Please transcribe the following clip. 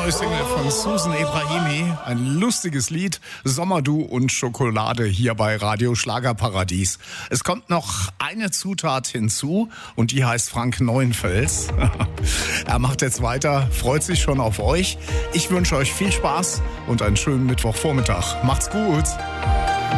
neue Single von Susan Ebrahimi. Ein lustiges Lied. Sommerdu und Schokolade hier bei Radio Schlagerparadies. Es kommt noch eine Zutat hinzu und die heißt Frank Neuenfels. Er macht jetzt weiter, freut sich schon auf euch. Ich wünsche euch viel Spaß und einen schönen Mittwochvormittag. Macht's gut.